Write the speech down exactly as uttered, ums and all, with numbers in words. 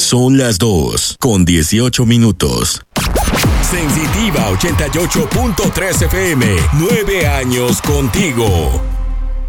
Son las dos con dieciocho minutos. Sensitiva ochenta y ocho punto tres F M. Nueve años contigo.